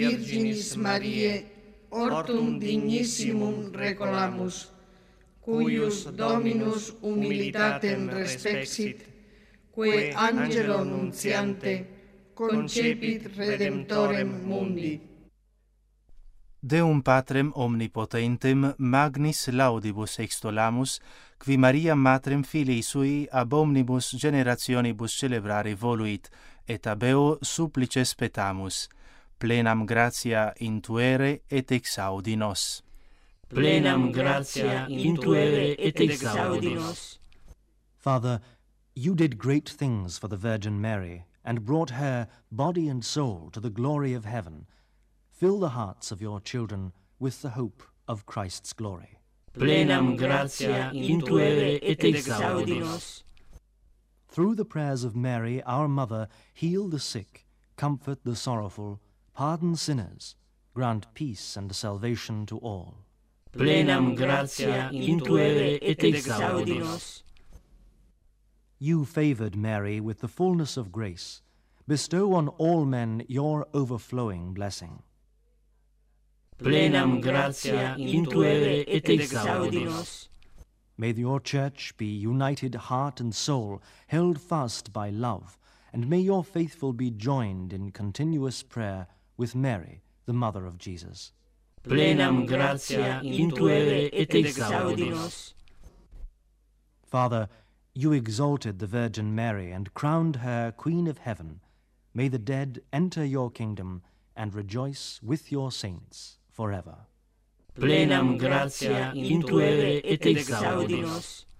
Virginis Mariae, ortum dignissimum recolamus, cuius Dominus humilitatem respexit, quae angelo nuntiante concepit Redemptorem mundi. Deum Patrem omnipotentem magnis laudibus extolamus, qui Maria matrem filii sui ab omnibus generationibus celebrare voluit, et abeo supplices petamus, plenam gratia intuere et exaudi nos. Plenam gratia intuere et exaudi nos. Father, you did great things for the Virgin Mary, and brought her, body and soul, to the glory of heaven. Fill the hearts of your children with the hope of Christ's glory. Plenam gratia intuere et exaudi nos. Through the prayers of Mary, our Mother, heal the sick, comfort the sorrowful, pardon sinners, grant peace and salvation to all. Plenam gratia intuere et exaudi nos. You favored Mary with the fullness of grace. Bestow on all men your overflowing blessing. Plenam gratia intuere et exaudi nos. May your church be united heart and soul, held fast by love, and may your faithful be joined in continuous prayer with Mary, the Mother of Jesus. Plenam gratia intuere et exaudi nos. Father, you exalted the Virgin Mary and crowned her Queen of Heaven. May the dead enter your kingdom and rejoice with your saints forever. Plenam gratia intuere et exaudi nos.